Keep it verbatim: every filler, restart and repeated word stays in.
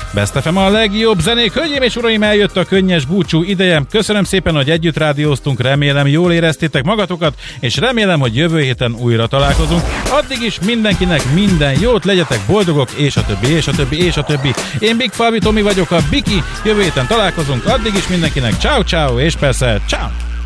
Best ef em a legjobb zenék. Hölgyeim és uraim, eljött a könnyes búcsú ideje. Köszönöm szépen, hogy együtt rádióztunk, remélem jól éreztétek magatokat, és remélem, hogy jövő héten újra találkozunk. Addig is mindenkinek minden jót, legyetek boldogok, és a többi, és a többi, és a többi. Én Big Falvi Tomi vagyok, a Biki, jövő héten találkozunk, addig is mindenkinek ciao ciao, és persze ciao.